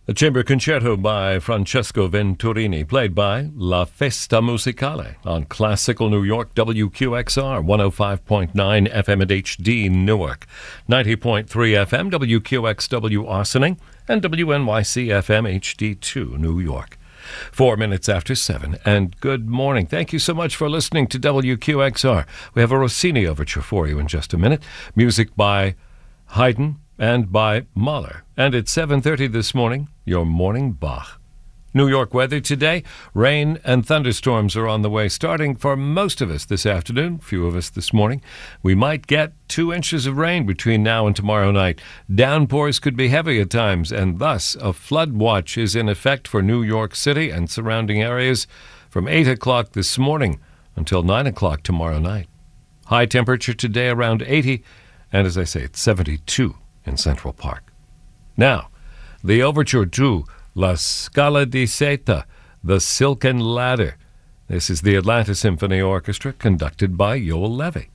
A chamber concerto by Francesco Venturini, played by La Festa Musicale on Classical New York, WQXR, 105.9 FM at HD Newark, 90.3 FM, WQXW Ossining, and WNYC FM HD2 New York. 4 minutes after 7, and good morning. Thank you so much for listening to WQXR. We have a Rossini overture for you in just a minute. Music by Haydn and by Mahler. And at 7:30 this morning, your morning Bach. New York weather today, rain and thunderstorms are on the way, starting for most of us this afternoon, few of us this morning. We might get 2 inches of rain between now and tomorrow night. Downpours could be heavy at times, and thus a flood watch is in effect for New York City and surrounding areas from 8 o'clock this morning until 9 o'clock tomorrow night. High temperature today around 80, and as I say, it's 72 in Central Park. Now, the overture to La Scala di Seta, The Silken Ladder. This is the Atlanta Symphony Orchestra, conducted by Yoel Levy.